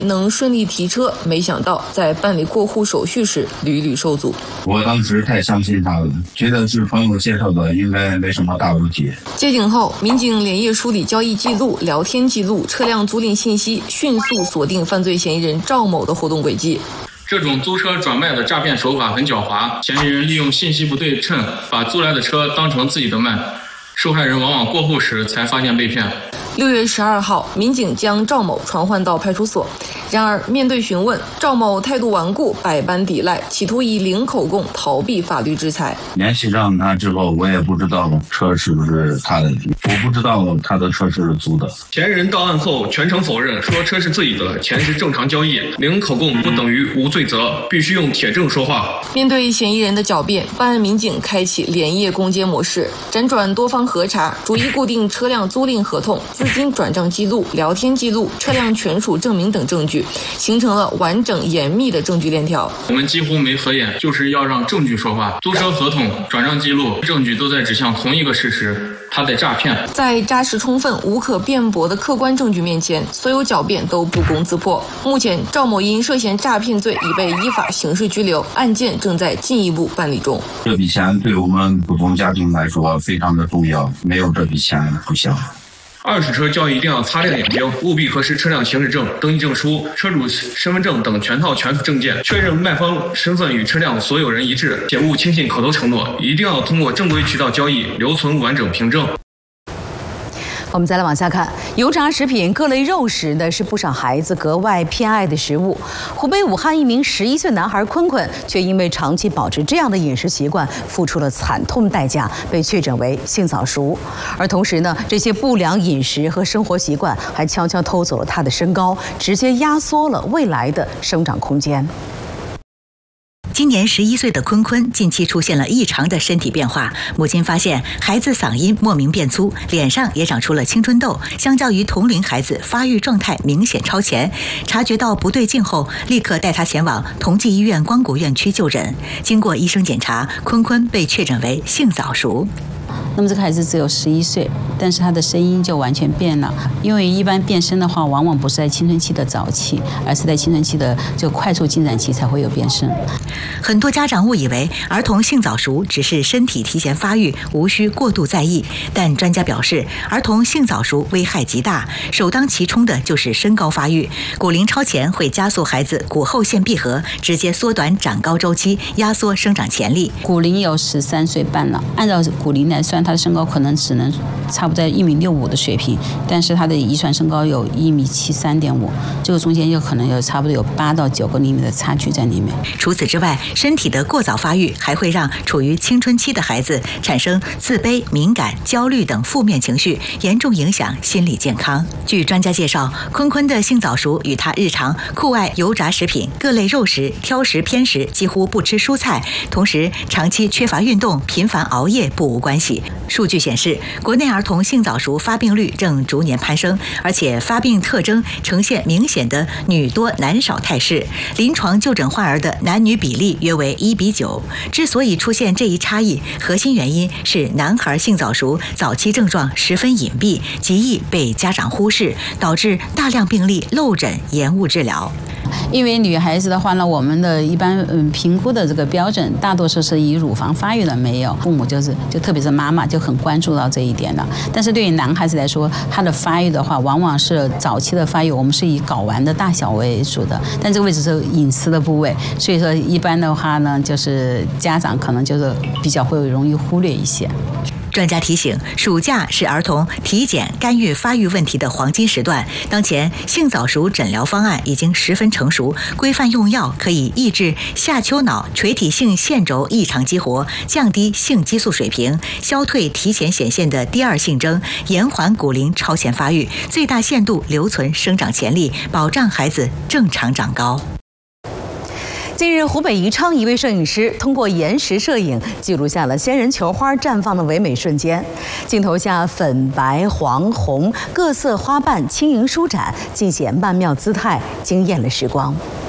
能顺利提车，没想到在办理过户手续时屡屡受阻。 我当时太相信他了，觉得是朋友介绍的，应该没什么大问题。 接警后，民警连夜梳理交易记录、聊天记录、车辆租赁信息，迅速锁定犯罪嫌疑人赵某的活动轨迹。 这种租车转卖的诈骗手法很狡猾，嫌疑人利用信息不对称，把租来的车当成自己的卖，受害人往往过户时才发现被骗。 6月12号，民警将赵某传唤到派出所。然而，面对询问，赵某态度顽固，百般抵赖，企图以零口供逃避法律制裁。 联系上他之后，我也不知道车是不是他的，我不知道他的车是租的。 嫌疑人到案后全程否认，说车是自己的，钱是正常交易，零口供不等于无罪责，必须用铁证说话。 面对嫌疑人的狡辩，办案民警开启连夜攻坚模式，辗转多方核查，逐一固定车辆租赁合同、资金转账记录、聊天记录、车辆权属证明等证据，形成了完整严密的证据链条。 我们几乎没合眼，就是要让证据说话。租车合同、转账记录、证据都在指向同一个事实，他在诈骗。 在扎实充分、无可辩驳的客观证据面前，所有狡辩都不攻自破。目前，赵某因涉嫌诈骗罪已被依法刑事拘留，案件正在进一步办理中。 这笔钱对我们普通家庭来说非常的重要，没有这笔钱不行。 二手车交易一定要擦亮眼睛，务必核实车辆行驶证、登记证书、车主身份证等全套全属证件，确认卖方身份与车辆所有人一致，且勿轻信口头承诺，一定要通过正规渠道交易，留存完整凭证。 我们再来往下看，油炸食品、各类肉食呢是不少孩子格外偏爱的食物。湖北武汉一名11岁男孩坤坤，却因为长期保持这样的饮食习惯，付出了惨痛代价，被确诊为性早熟。而同时呢，这些不良饮食和生活习惯还悄悄偷走了他的身高，直接压缩了未来的生长空间。 今年11岁的坤坤近期出现了异常的身体变化，母亲发现孩子嗓音莫名变粗，脸上也长出了青春痘，相较于同龄孩子发育状态明显超前。察觉到不对劲后，立刻带他前往同济医院光谷院区就诊。经过医生检查，坤坤被确诊为性早熟。 那么这个孩子只有11岁，但是他的声音就完全变了。因为一般变声的话，往往不是在青春期的早期，而是在青春期的就快速进展期才会有变声。 很多家长误以为儿童性早熟只是身体提前发育，无需过度在意。但专家表示，儿童性早熟危害极大，首当其冲的就是身高发育。骨龄超前会加速孩子骨后线闭合，直接缩短长高周期，压缩生长潜力。 骨龄有13岁半了，按照骨龄来算，他的身高可能只能差不多在1.65米的水平，但是他的遗传身高有1.73.5米，这个中间有可能有差不多有8到9个厘米的差距在里面。 除此之外，身体的过早发育还会让处于青春期的孩子产生自卑、敏感、焦虑等负面情绪，严重影响心理健康。据专家介绍，坤坤的性早熟与他日常酷爱油炸食品、各类肉食、挑食偏食，几乎不吃蔬菜，同时长期缺乏运动、频繁熬夜不无关系。数据显示，国内儿童性早熟发病率正逐年攀升，而且发病特征呈现明显的女多男少态势。临床就诊患儿的男女比例约为1:9。之所以出现这一差异，核心原因是男孩性早熟早期症状十分隐蔽，极易被家长忽视，导致大量病例漏诊延误治疗。 因为女孩子的话呢，我们的一般评估的这个标准大多数是以乳房发育的没有，父母就特别是妈妈就很关注到这一点的。但是对于男孩子来说，他的发育的话，往往是早期的发育，我们是以睾丸的大小为主的，但这个位置是隐私的部位，所以说一般的话呢，就是家长可能就是比较会容易忽略一些。 专家提醒，暑假是儿童体检干预发育问题的黄金时段。当前性早熟诊疗方案已经十分成熟，规范用药可以抑制下丘脑垂体性腺轴异常激活，降低性激素水平，消退提前显现的第二性征，延缓骨龄超前发育，最大限度留存生长潜力，保障孩子正常长高。 近日，湖北宜昌一位摄影师通过延时摄影记录下了仙人球花绽放的唯美瞬间。镜头下粉白、黄、红各色花瓣轻盈舒展，尽显曼妙姿态，惊艳了时光。